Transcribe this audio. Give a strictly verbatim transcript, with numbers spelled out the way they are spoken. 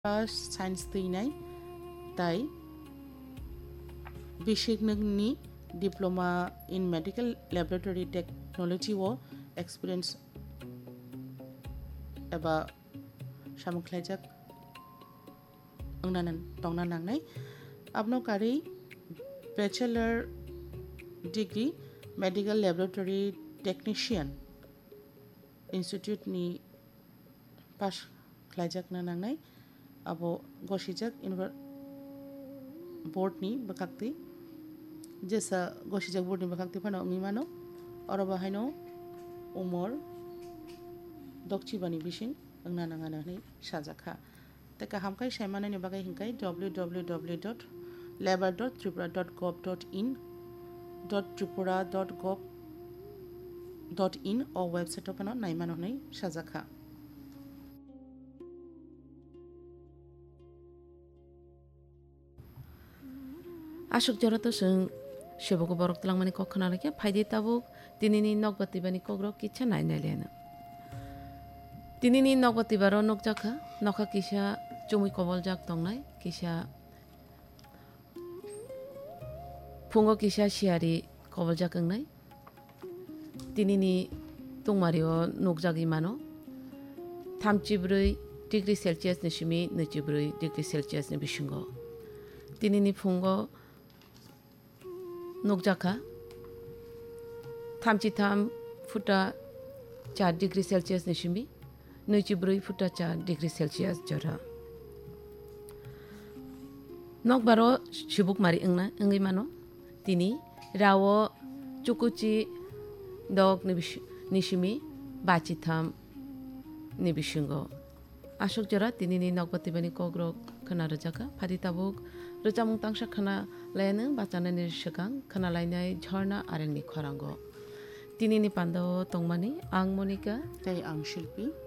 signs थैनाय ताई basic नोंनि diploma in medical laboratory technology वो एक्सपीरियंस एबा सामुख्लायजाक अंगनान तंगना नांनाय आपनो कारी bachelor degree medical laboratory technician institute नि पास खालायजाक नांनाय abo goshijak inver board ni bakakti jesa goshijak board ni bakakti phano ngi mano oroba haino umor dokchi bani bising angna nangana ni sajakha teka hamkai saimana ni bagai hingkai w w w dot labor dot tripura dot gov dot in dot tripura dot gov dot in o website phano naimano ni sajakha Asuk jarato sung shebogo borok tlang mani kokhana lake phaidi tabuk tinini nogbati bani kogrok kicha nai nalena tinini nogbati baro nokjaka nokha kisa chumui kobol jak tongnai kisa phungo kisa siari kobol jak ngai tinini tungmario nokjagi mano थामजिब्रै degree Celsius ni simi नैजिब्रै degree Celsius ni bisingo tinini phungo nokjaka थामजिथाम futa चार degree Celsius ni simi नैजिब्रै futa चार degree Celsius jora nokbaro shibuk mari engna engai mano tini rawo chukuchi dog ni simi bachitham ni bisingo asuk jora tinini nogbati bani kogrok khana rajaka phadi tabuk rojamung tangsa khana layanung bachana ni sekang khana lainai jharna arengni khorango tinini pandao tongmani ang Monica tai ang Shilpi